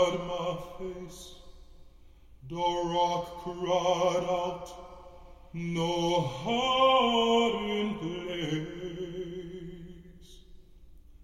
my face, the rock cried out, no heart in